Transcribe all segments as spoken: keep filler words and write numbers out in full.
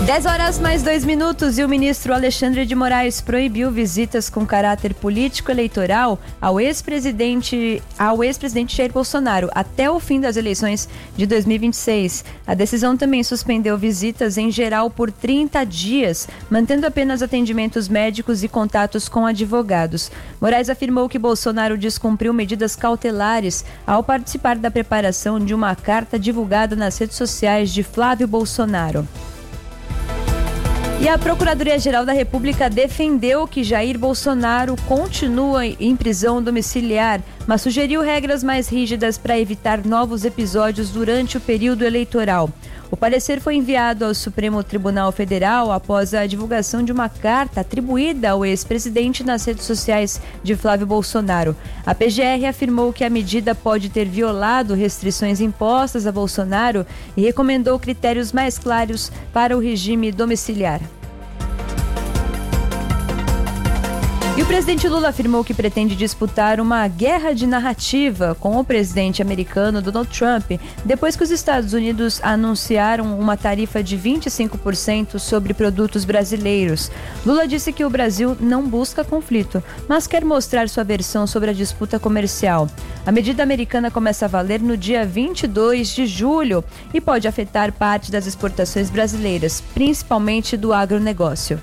dez horas mais dois minutos e o ministro Alexandre de Moraes proibiu visitas com caráter político eleitoral ao ex-presidente, ao ex-presidente Jair Bolsonaro até o fim das eleições de dois mil e vinte e seis. A decisão também suspendeu visitas em geral por trinta dias, mantendo apenas atendimentos médicos e contatos com advogados. Moraes afirmou que Bolsonaro descumpriu medidas cautelares ao participar da preparação de uma carta divulgada nas redes sociais de Flávio Bolsonaro. E a Procuradoria-Geral da República defendeu que Jair Bolsonaro continua em prisão domiciliar, mas sugeriu regras mais rígidas para evitar novos episódios durante o período eleitoral. O parecer foi enviado ao Supremo Tribunal Federal após a divulgação de uma carta atribuída ao ex-presidente nas redes sociais de Flávio Bolsonaro. A P G R afirmou que a medida pode ter violado restrições impostas a Bolsonaro e recomendou critérios mais claros para o regime domiciliar. E o presidente Lula afirmou que pretende disputar uma guerra de narrativa com o presidente americano Donald Trump, depois que os Estados Unidos anunciaram uma tarifa de vinte e cinco por cento sobre produtos brasileiros. Lula disse que o Brasil não busca conflito, mas quer mostrar sua versão sobre a disputa comercial. A medida americana começa a valer no dia vinte e dois de julho e pode afetar parte das exportações brasileiras, principalmente do agronegócio.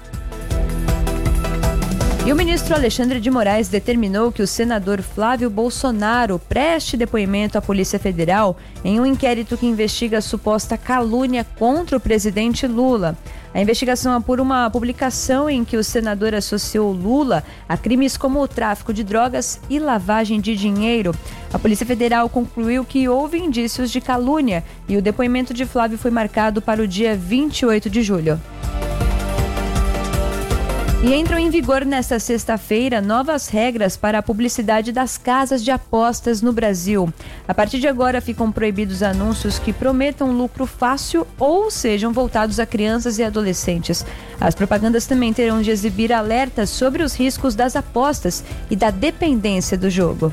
E o ministro Alexandre de Moraes determinou que o senador Flávio Bolsonaro preste depoimento à Polícia Federal em um inquérito que investiga a suposta calúnia contra o presidente Lula. A investigação apura uma publicação em que o senador associou Lula a crimes como o tráfico de drogas e lavagem de dinheiro. A Polícia Federal concluiu que houve indícios de calúnia e o depoimento de Flávio foi marcado para o dia vinte e oito de julho. E entram em vigor nesta sexta-feira novas regras para a publicidade das casas de apostas no Brasil. A partir de agora ficam proibidos anúncios que prometam lucro fácil ou sejam voltados a crianças e adolescentes. As propagandas também terão de exibir alertas sobre os riscos das apostas e da dependência do jogo.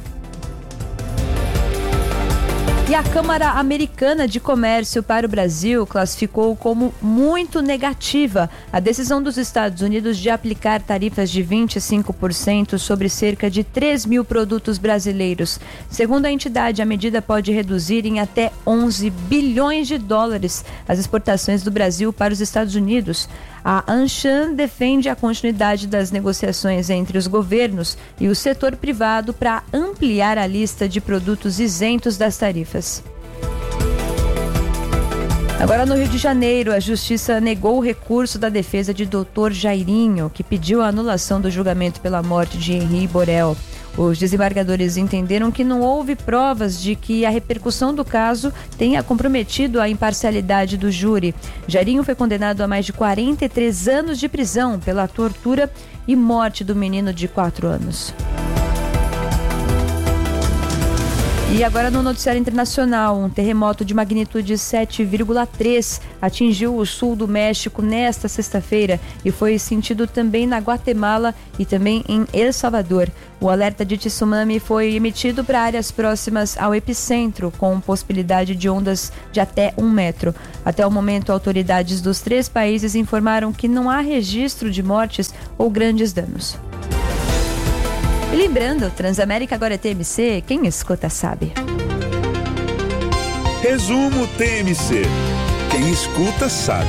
E a Câmara Americana de Comércio para o Brasil classificou como muito negativa a decisão dos Estados Unidos de aplicar tarifas de vinte e cinco por cento sobre cerca de três mil produtos brasileiros. Segundo a entidade, a medida pode reduzir em até onze bilhões de dólares as exportações do Brasil para os Estados Unidos. A Anshan defende a continuidade das negociações entre os governos e o setor privado para ampliar a lista de produtos isentos das tarifas. Agora, no Rio de Janeiro, a Justiça negou o recurso da defesa de doutor Jairinho, que pediu a anulação do julgamento pela morte de Henri Borel. Os desembargadores entenderam que não houve provas de que a repercussão do caso tenha comprometido a imparcialidade do júri. Jairinho foi condenado a mais de quarenta e três anos de prisão pela tortura e morte do menino de quatro anos. E agora no noticiário internacional, um terremoto de magnitude sete vírgula três atingiu o sul do México nesta sexta-feira e foi sentido também na Guatemala e também em El Salvador. O alerta de tsunami foi emitido para áreas próximas ao epicentro, com possibilidade de ondas de até um metro. Até o momento, autoridades dos três países informaram que não há registro de mortes ou grandes danos. E lembrando, Transamérica agora é T M C, quem escuta sabe. Resumo T M C, quem escuta sabe.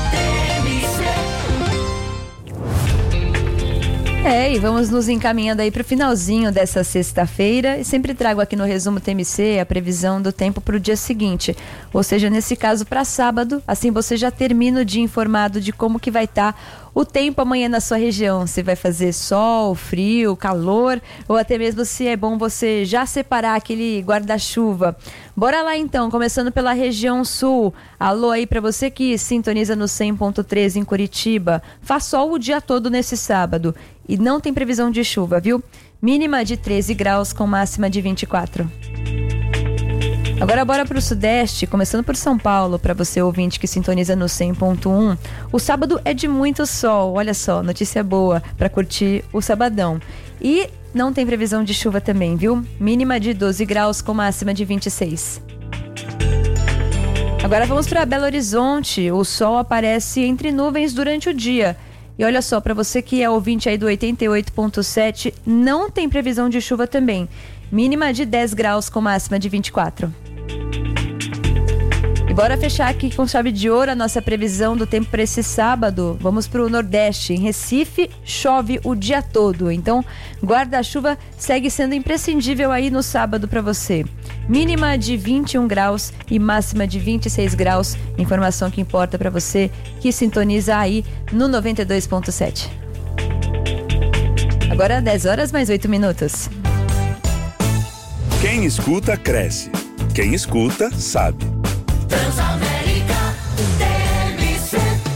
É, e vamos nos encaminhando aí para o finalzinho dessa sexta-feira e sempre trago aqui no Resumo T M C a previsão do tempo para o dia seguinte, ou seja, nesse caso para sábado, assim você já termina o dia informado de como que vai estar o tempo amanhã na sua região, se vai fazer sol, frio, calor, ou até mesmo se é bom você já separar aquele guarda-chuva. Bora lá então, começando pela região sul. Alô aí para você que sintoniza no cem ponto três em Curitiba. Faz sol o dia todo nesse sábado e não tem previsão de chuva, viu? Mínima de treze graus com máxima de vinte e quatro. Agora bora para o Sudeste, começando por São Paulo, para você ouvinte que sintoniza no cem ponto um. O sábado é de muito sol, olha só, notícia boa para curtir o sabadão. E não tem previsão de chuva também, viu? Mínima de doze graus com máxima de vinte e seis. Agora vamos para Belo Horizonte. O sol aparece entre nuvens durante o dia. E olha só, para você que é ouvinte aí do oitenta e oito ponto sete, não tem previsão de chuva também. Mínima de dez graus com máxima de vinte e quatro. E bora fechar aqui com chave de ouro a nossa previsão do tempo para esse sábado. Vamos para o Nordeste. Em Recife, chove o dia todo. Então, guarda-chuva segue sendo imprescindível aí no sábado para você. Mínima de vinte e um graus e máxima de vinte e seis graus. Informação que importa para você que sintoniza aí no noventa e dois ponto sete. Agora dez horas mais oito minutos. Quem escuta, cresce. Quem escuta, sabe. Transamérica T M C.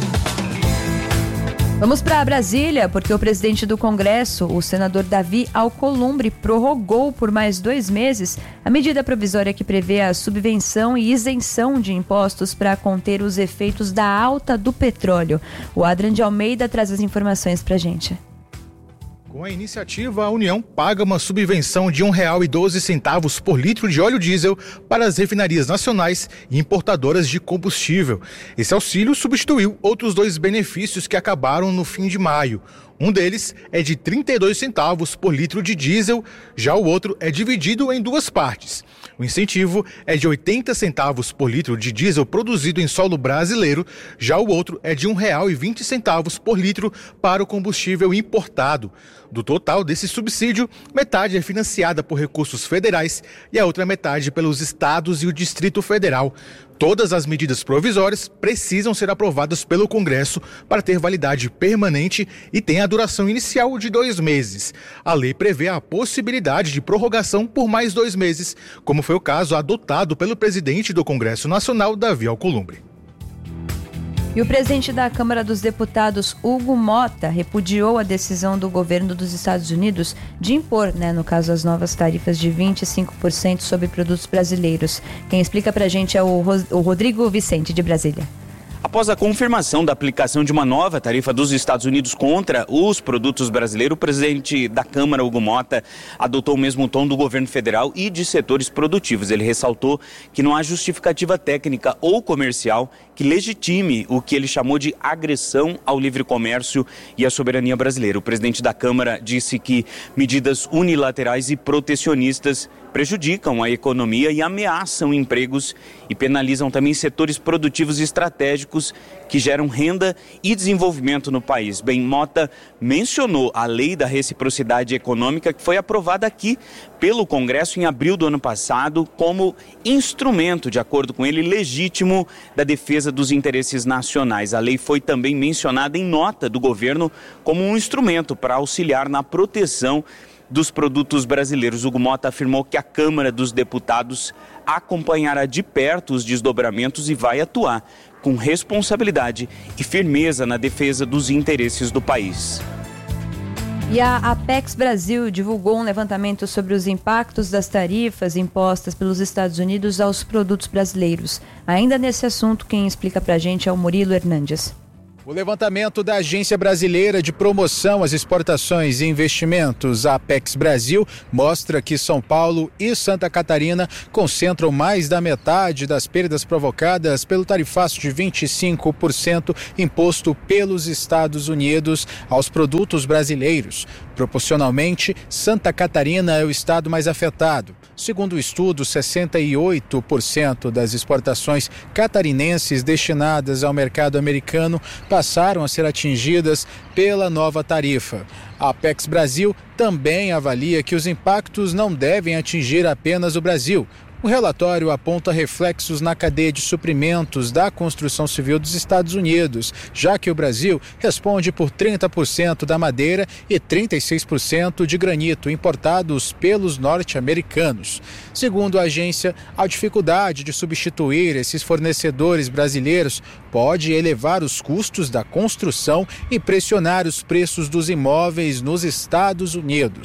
Vamos para Brasília, porque o presidente do Congresso, o senador Davi Alcolumbre, prorrogou por mais dois meses a medida provisória que prevê a subvenção e isenção de impostos para conter os efeitos da alta do petróleo. O Adrian de Almeida traz as informações para a gente. Com a iniciativa, a União paga uma subvenção de um real e doze centavos por litro de óleo diesel para as refinarias nacionais e importadoras de combustível. Esse auxílio substituiu outros dois benefícios que acabaram no fim de maio. Um deles é de trinta e dois centavos por litro de diesel, já o outro é dividido em duas partes. O incentivo é de oitenta centavos por litro de diesel produzido em solo brasileiro, já o outro é de um real e vinte centavos por litro para o combustível importado. Do total desse subsídio, metade é financiada por recursos federais e a outra metade pelos estados e o Distrito Federal. Todas as medidas provisórias precisam ser aprovadas pelo Congresso para ter validade permanente e tem a duração inicial de dois meses. A lei prevê a possibilidade de prorrogação por mais dois meses, como foi o caso adotado pelo presidente do Congresso Nacional, Davi Alcolumbre. E o presidente da Câmara dos Deputados, Hugo Mota, repudiou a decisão do governo dos Estados Unidos de impor, né, no caso, as novas tarifas de vinte e cinco por cento sobre produtos brasileiros. Quem explica pra gente é o Rodrigo Vicente, de Brasília. Após a confirmação da aplicação de uma nova tarifa dos Estados Unidos contra os produtos brasileiros, o presidente da Câmara, Hugo Mota, adotou o mesmo tom do governo federal e de setores produtivos. Ele ressaltou que não há justificativa técnica ou comercial que legitime o que ele chamou de agressão ao livre comércio e à soberania brasileira. O presidente da Câmara disse que medidas unilaterais e protecionistas prejudicam a economia e ameaçam empregos e penalizam também setores produtivos estratégicos que geram renda e desenvolvimento no país. Bem, Mota mencionou a lei da reciprocidade econômica que foi aprovada aqui pelo Congresso em abril do ano passado como instrumento, de acordo com ele, legítimo da defesa dos interesses nacionais. A lei foi também mencionada em nota do governo como um instrumento para auxiliar na proteção dos produtos brasileiros. Hugo Mota afirmou que a Câmara dos Deputados acompanhará de perto os desdobramentos e vai atuar com responsabilidade e firmeza na defesa dos interesses do país. E a Apex Brasil divulgou um levantamento sobre os impactos das tarifas impostas pelos Estados Unidos aos produtos brasileiros. Ainda nesse assunto, quem explica pra gente é o Murilo Hernandes. O levantamento da Agência Brasileira de Promoção às Exportações e Investimentos, a Apex Brasil, mostra que São Paulo e Santa Catarina concentram mais da metade das perdas provocadas pelo tarifaço de vinte e cinco por cento imposto pelos Estados Unidos aos produtos brasileiros. Proporcionalmente, Santa Catarina é o estado mais afetado. Segundo o estudo, sessenta e oito por cento das exportações catarinenses destinadas ao mercado americano passaram a ser atingidas pela nova tarifa. A Apex Brasil também avalia que os impactos não devem atingir apenas o Brasil. O relatório aponta reflexos na cadeia de suprimentos da construção civil dos Estados Unidos, já que o Brasil responde por trinta por cento da madeira e trinta e seis por cento de granito importados pelos norte-americanos. Segundo a agência, a dificuldade de substituir esses fornecedores brasileiros pode elevar os custos da construção e pressionar os preços dos imóveis nos Estados Unidos.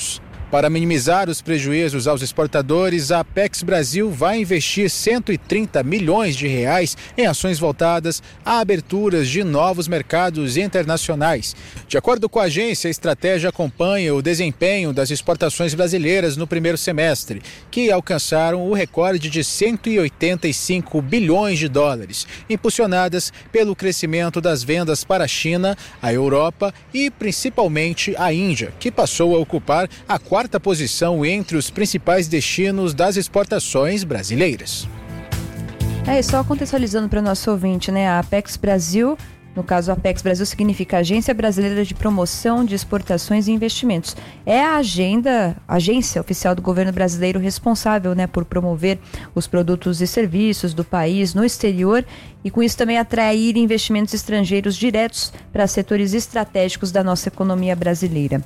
Para minimizar os prejuízos aos exportadores, a Apex Brasil vai investir cento e trinta milhões de reais em ações voltadas a aberturas de novos mercados internacionais. De acordo com a agência, a estratégia acompanha o desempenho das exportações brasileiras no primeiro semestre, que alcançaram o recorde de cento e oitenta e cinco bilhões de dólares, impulsionadas pelo crescimento das vendas para a China, a Europa e principalmente a Índia, que passou a ocupar a quarta quarta posição entre os principais destinos das exportações brasileiras. É, só contextualizando para o nosso ouvinte, né? A Apex Brasil, no caso a Apex Brasil significa Agência Brasileira de Promoção de Exportações e Investimentos. É a agenda, a agência oficial do governo brasileiro responsável, né, por promover os produtos e serviços do país no exterior e com isso também atrair investimentos estrangeiros diretos para setores estratégicos da nossa economia brasileira.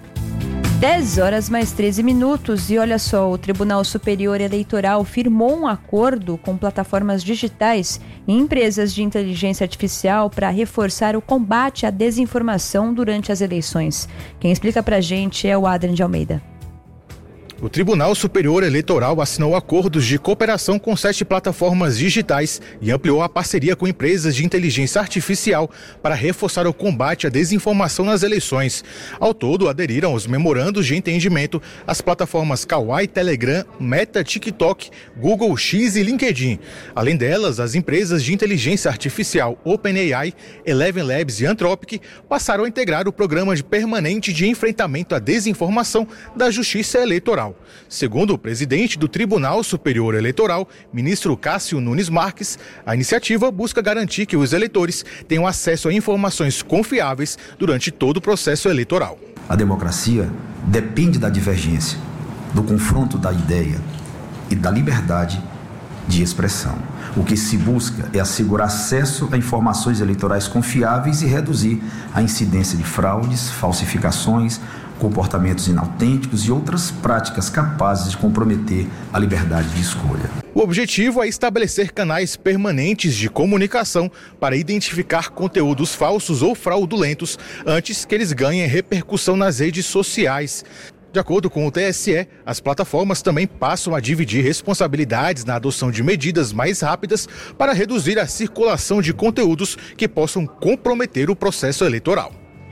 dez horas mais treze minutos e olha só, o Tribunal Superior Eleitoral firmou um acordo com plataformas digitais e empresas de inteligência artificial para reforçar o combate à desinformação durante as eleições. Quem explica pra gente é o Adrian de Almeida. O Tribunal Superior Eleitoral assinou acordos de cooperação com sete plataformas digitais e ampliou a parceria com empresas de inteligência artificial para reforçar o combate à desinformação nas eleições. Ao todo, aderiram aos memorandos de entendimento as plataformas Kawaii, Telegram, Meta, TikTok, Google X e LinkedIn. Além delas, as empresas de inteligência artificial OpenAI, Eleven Labs e Anthropic passaram a integrar o programa de permanente de enfrentamento à desinformação da Justiça Eleitoral. Segundo o presidente do Tribunal Superior Eleitoral, ministro Cássio Nunes Marques, a iniciativa busca garantir que os eleitores tenham acesso a informações confiáveis durante todo o processo eleitoral. A democracia depende da divergência, do confronto da ideia e da liberdade de expressão. O que se busca é assegurar acesso a informações eleitorais confiáveis e reduzir a incidência de fraudes, falsificações, comportamentos inautênticos e outras práticas capazes de comprometer a liberdade de escolha. O objetivo é estabelecer canais permanentes de comunicação para identificar conteúdos falsos ou fraudulentos antes que eles ganhem repercussão nas redes sociais. De acordo com o T S E, as plataformas também passam a dividir responsabilidades na adoção de medidas mais rápidas para reduzir a circulação de conteúdos que possam comprometer o processo eleitoral.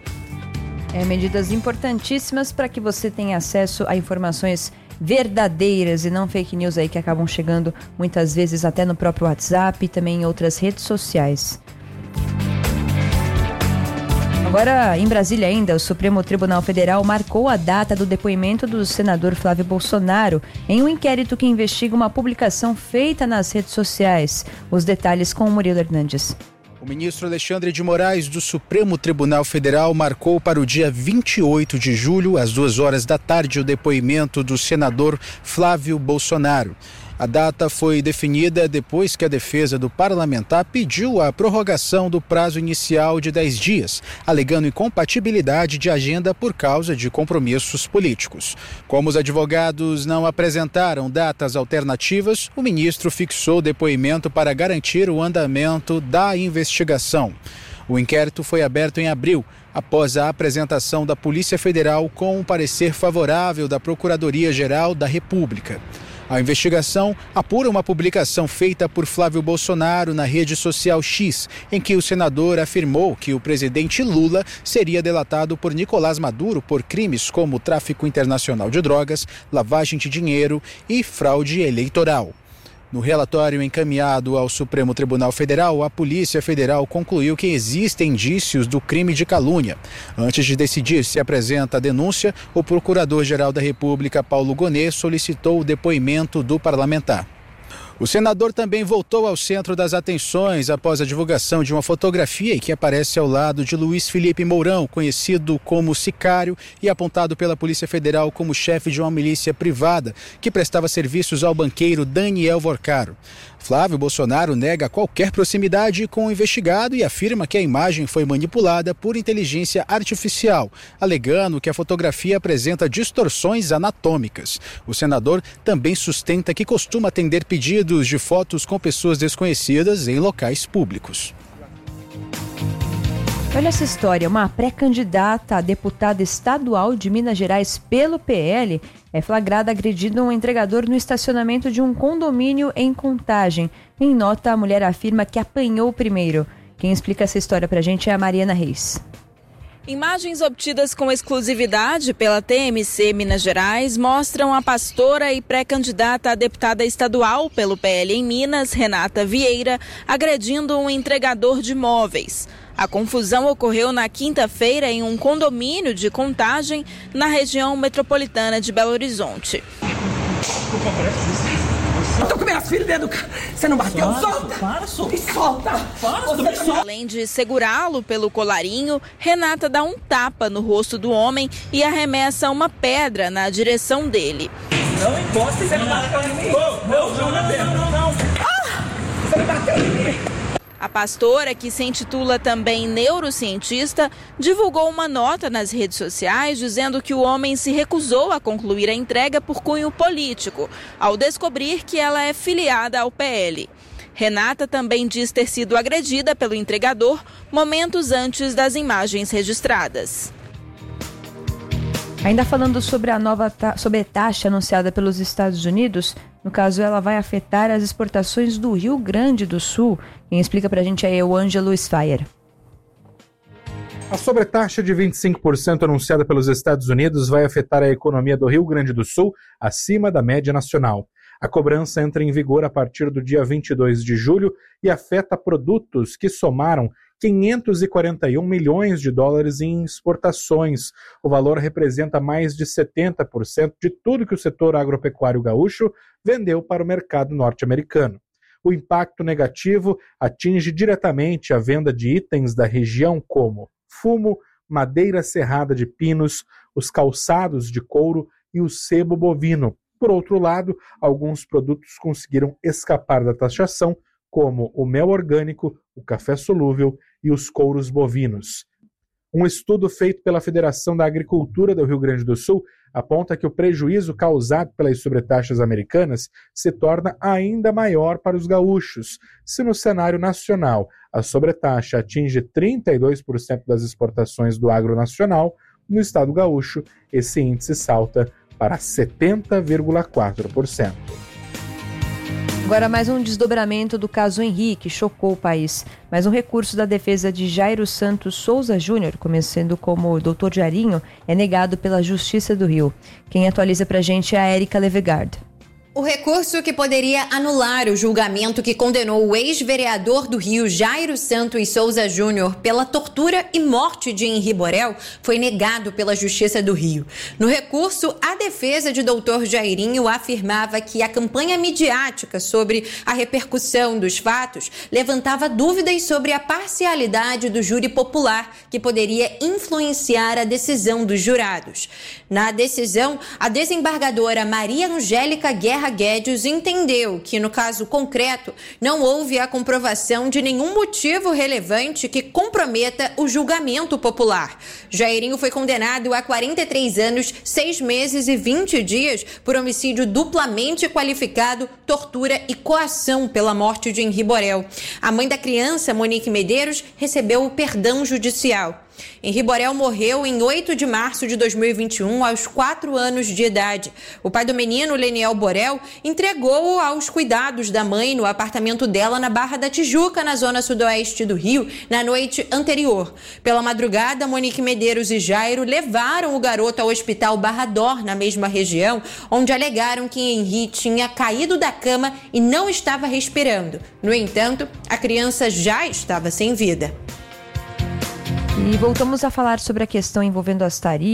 É, medidas importantíssimas para que você tenha acesso a informações verdadeiras e não fake news aí que acabam chegando muitas vezes até no próprio WhatsApp e também em outras redes sociais. Agora, em Brasília ainda, o Supremo Tribunal Federal marcou a data do depoimento do senador Flávio Bolsonaro em um inquérito que investiga uma publicação feita nas redes sociais. Os detalhes com o Murilo Hernandes. O ministro Alexandre de Moraes, do Supremo Tribunal Federal, marcou para o dia vinte e oito de julho, às duas horas da tarde, o depoimento do senador Flávio Bolsonaro. A data foi definida depois que a defesa do parlamentar pediu a prorrogação do prazo inicial de dez dias, alegando incompatibilidade de agenda por causa de compromissos políticos. Como os advogados não apresentaram datas alternativas, o ministro fixou o depoimento para garantir o andamento da investigação. O inquérito foi aberto em abril, após a apresentação da Polícia Federal com um parecer favorável da Procuradoria-Geral da República. A investigação apura uma publicação feita por Flávio Bolsonaro na rede social X, em que o senador afirmou que o presidente Lula seria delatado por Nicolás Maduro por crimes como tráfico internacional de drogas, lavagem de dinheiro e fraude eleitoral. No relatório encaminhado ao Supremo Tribunal Federal, a Polícia Federal concluiu que existem indícios do crime de calúnia. Antes de decidir se apresenta a denúncia, o Procurador-Geral da República, Paulo Gonet, solicitou o depoimento do parlamentar. O senador também voltou ao centro das atenções após a divulgação de uma fotografia que aparece ao lado de Luiz Felipe Mourão, conhecido como sicário e apontado pela Polícia Federal como chefe de uma milícia privada que prestava serviços ao banqueiro Daniel Vorcaro. Flávio Bolsonaro nega qualquer proximidade com o investigado e afirma que a imagem foi manipulada por inteligência artificial, alegando que a fotografia apresenta distorções anatômicas. O senador também sustenta que costuma atender pedidos de fotos com pessoas desconhecidas em locais públicos. Olha essa história, uma pré-candidata a deputada estadual de Minas Gerais pelo P L é flagrada agredindo um entregador no estacionamento de um condomínio em Contagem. Em nota, a mulher afirma que apanhou primeiro. Quem explica essa história pra gente é a Mariana Reis. Imagens obtidas com exclusividade pela T M C Minas Gerais mostram a pastora e pré-candidata a deputada estadual pelo P L em Minas, Renata Vieira, agredindo um entregador de móveis. A confusão ocorreu na quinta-feira em um condomínio de Contagem, na região metropolitana de Belo Horizonte. Eu tô com minhas filhas dentro do carro. Você não bateu? Para, solta! Para, solta! Me solta! Para, solta! Além de segurá-lo pelo colarinho, Renata dá um tapa no rosto do homem e arremessa uma pedra na direção dele. Não encosta, você não bateu em mim! Não, não, não, não, não! Ah! Você não bateu em mim! A pastora, que se intitula também neurocientista, divulgou uma nota nas redes sociais dizendo que o homem se recusou a concluir a entrega por cunho político, ao descobrir que ela é filiada ao P L. Renata também diz ter sido agredida pelo entregador momentos antes das imagens registradas. Ainda falando sobre a nova ta- sobre a taxa anunciada pelos Estados Unidos, no caso ela vai afetar as exportações do Rio Grande do Sul. Quem explica pra gente é o Ângelo Sfire. A sobretaxa de vinte e cinco por cento anunciada pelos Estados Unidos vai afetar a economia do Rio Grande do Sul acima da média nacional. A cobrança entra em vigor a partir do dia vinte e dois de julho e afeta produtos que somaram quinhentos e quarenta e um milhões de dólares em exportações. O valor representa mais de setenta por cento de tudo que o setor agropecuário gaúcho vendeu para o mercado norte-americano. O impacto negativo atinge diretamente a venda de itens da região como fumo, madeira serrada de pinos, os calçados de couro e o sebo bovino. Por outro lado, alguns produtos conseguiram escapar da taxação, como o mel orgânico, o café solúvel e os couros bovinos. Um estudo feito pela Federação da Agricultura do Rio Grande do Sul aponta que o prejuízo causado pelas sobretaxas americanas se torna ainda maior para os gaúchos. Se no cenário nacional a sobretaxa atinge trinta e dois por cento das exportações do agro nacional, no estado gaúcho esse índice salta para setenta vírgula quatro por cento. Agora mais um desdobramento do caso Henrique, chocou o país. Mais um recurso da defesa de Jairo Santos Souza Júnior, começando como doutor Jairinho, é negado pela Justiça do Rio. Quem atualiza pra gente é a Érica Levegard. O recurso que poderia anular o julgamento que condenou o ex-vereador do Rio, Jairo Santos Souza Júnior, pela tortura e morte de Henri Borel, foi negado pela Justiça do Rio. No recurso, a defesa de doutor Jairinho afirmava que a campanha midiática sobre a repercussão dos fatos levantava dúvidas sobre a parcialidade do júri popular, que poderia influenciar a decisão dos jurados. Na decisão, a desembargadora Maria Angélica Guerra Guedes entendeu que, no caso concreto, não houve a comprovação de nenhum motivo relevante que comprometa o julgamento popular. Jairinho foi condenado a quarenta e três anos, seis meses e vinte dias por homicídio duplamente qualificado, tortura e coação pela morte de Henri Borel. A mãe da criança, Monique Medeiros, recebeu o perdão judicial. Henri Borel morreu em oito de março de dois mil e vinte e um, aos quatro anos de idade. O pai do menino, Leniel Borel, entregou-o aos cuidados da mãe no apartamento dela na Barra da Tijuca, na zona sudoeste do Rio, na noite anterior. Pela madrugada, Monique Medeiros e Jairo levaram o garoto ao hospital Barra d'Or, na mesma região, onde alegaram que Henri tinha caído da cama e não estava respirando. No entanto, a criança já estava sem vida. E voltamos a falar sobre a questão envolvendo as tarifas.